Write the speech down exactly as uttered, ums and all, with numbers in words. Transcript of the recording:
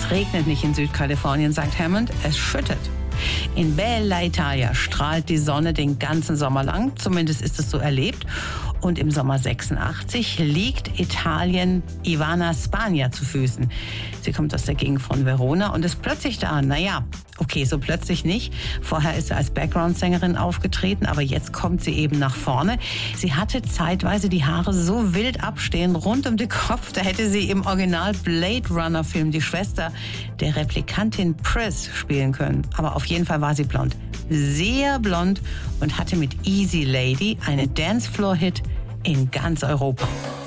Es regnet nicht in Südkalifornien, sagt Hammond, es schüttet. In Bella Italia strahlt die Sonne den ganzen Sommer lang, zumindest ist es so erlebt. Und im Sommer sechsundachtzig liegt Italien Ivana Spagna zu Füßen. Sie kommt aus der Gegend von Verona und ist plötzlich da. Naja, okay, so plötzlich nicht. Vorher ist sie als Background-Sängerin aufgetreten, aber jetzt kommt sie eben nach vorne. Sie hatte zeitweise die Haare so wild abstehen, rund um den Kopf, da hätte sie im Original Blade Runner-Film die Schwester der Replikantin Pris spielen können. Aber auf jeden Fall war sie blond. Sehr blond und hatte mit Easy Lady einen Dancefloor-Hit in ganz Europa.